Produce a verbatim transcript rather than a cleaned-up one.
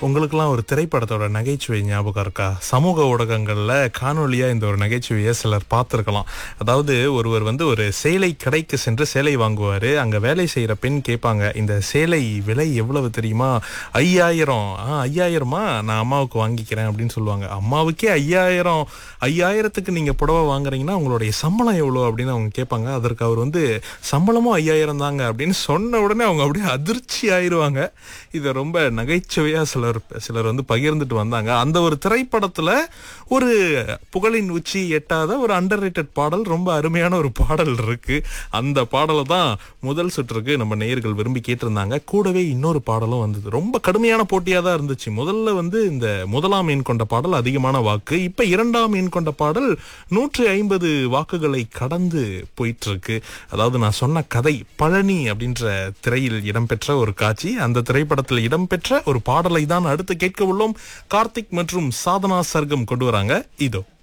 உங்களுக்கெல்லாம் ஒரு திரைப்படத்தோட நகைச்சுவை ஞாபகம் இருக்கா? சமூக ஊடகங்கள்ல காணொளியா இந்த ஒரு நகைச்சுவையை சிலர் பார்த்திருக்கலாம். அதாவது ஒருவர் வந்து ஒரு சேலை கடைக்கு சென்று சேலை வாங்குவாரு. அங்க வேலை செய்யற பெண் கேட்பாங்க, இந்த சேலை விலை எவ்வளவு தெரியுமா? ஐயாயிரம். ஆ ஐயாயிரமா? நான் அம்மாவுக்கு வாங்கிக்கிறேன் அப்படின்னு சொல்லுவாங்க. அம்மாவுக்கே ஐயாயிரம் ஐயாயிரத்துக்கு நீங்க புடவை வாங்குறீங்கன்னா உங்களுடைய சம்பளம் எவ்வளவு அப்படின்னு அவங்க கேட்பாங்க. அதற்கு அவர் வந்து சம்பளமும் ஐயாயிரம் தாங்க அப்படின்னு சொன்ன உடனே அவங்க அப்படியே அதிர்ச்சி ஆயிருவாங்க. இதை ரொம்ப நகைச்சுவையா சிலர் சிலர் வந்து பகிர்ந்துட்டு வந்தாங்க. அந்த ஒரு திரைப்படத்துல ஒரு புகழின் உச்சி எட்டாத ஒரு அண்டர் ரேட்டட் பாடல், ரொம்ப அருமையான ஒரு பாடல் இருக்கு. அந்த பாடலை தான் முதல் சுற்றுக்கு நம்ம நேயர்கள் விரும்பி கேட்டிருந்தாங்க. கூடவே இன்னொரு பாடலும் வந்தது. ரொம்ப கடுமையான போட்டியா தான் இருந்துச்சு. முதல்ல வந்து இந்த முதலாம் எண் கொண்ட பாடல் அதிகமான வாக்கு, இப்ப இரண்டாம் எண் கொண்ட பாடல் நூற்றி ஐம்பது வாக்குகளை கடந்து போயிட்டு இருக்கு. அதாவது நான் சொன்ன கதை பழனி அப்படின்ற திரையில் இடம்பெற்ற ஒரு காட்சி. அந்த திரைப்படத்தில் இடம்பெற்ற ஒரு பாடலை தான் அடுத்து கேட்க உள்ளோம். கார்த்திக் மற்றும் சாதனா சர்க்கம் கொண்டு வராங்க. இதோ